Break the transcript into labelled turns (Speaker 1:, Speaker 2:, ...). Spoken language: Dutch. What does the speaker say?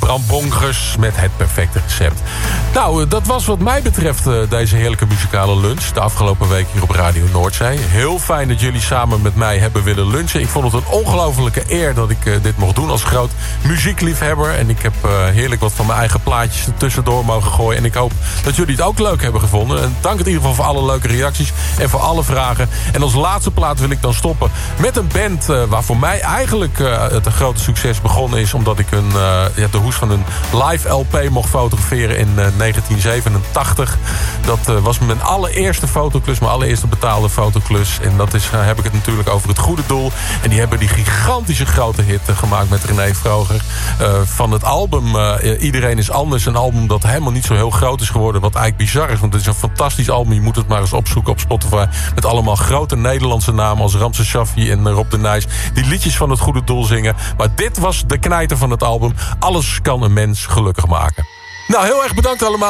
Speaker 1: brambongers met het perfecte recept. Nou, dat was wat mij betreft deze heerlijke muzikale lunch. De afgelopen week hier op Radio Noordzee. Heel fijn dat jullie samen met mij hebben willen lunchen. Ik vond het een ongelofelijke eer dat ik dit mocht doen als groot muziekliefhebber. En ik heb heerlijk wat van mijn eigen plaatjes er tussendoor mogen gooien. En ik hoop dat jullie het ook leuk hebben gevonden. En dank in ieder geval voor alle leuke reacties en voor alle vragen. En als laatste plaat wil ik dan stoppen met een band waar voor mij eigenlijk het een grote succes begonnen is. Omdat ik de hoes van een live LP mocht fotograferen in 1987. Dat was mijn allereerste fotoklus, mijn allereerste betaalde fotoklus. En dat heb ik het natuurlijk over Het Goede Doel. En die hebben die gigantische grote hit gemaakt met René Vroger. Van het album Iedereen is Anders. Een album dat helemaal niet zo heel groot is geworden. Wat eigenlijk bizar is, want het is een fantastisch album. Je moet het maar eens opzoeken op Spotify. Met allemaal grote Nederlandse namen als Ramses Shaffi en Rob de Nijs. Die liedjes van Het Goede Doel zingen. Maar dit was de knijter van het album. Alles kan een mens gelukkig maken. Nou, heel erg bedankt allemaal.